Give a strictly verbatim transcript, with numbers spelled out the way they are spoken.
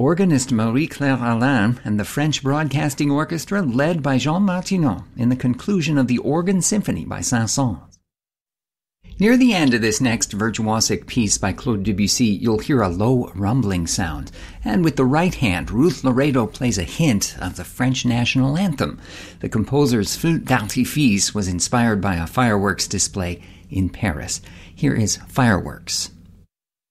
organist Marie-Claire Alain and the French Broadcasting Orchestra led by Jean Martineau in the conclusion of the Organ Symphony by Saint-Saëns. Near the end of this next virtuosic piece by Claude Debussy, you'll hear a low rumbling sound, and with the right hand, Ruth Laredo plays a hint of the French national anthem. The composer's flûte d'artifice was inspired by a fireworks display in Paris. Here is Fireworks.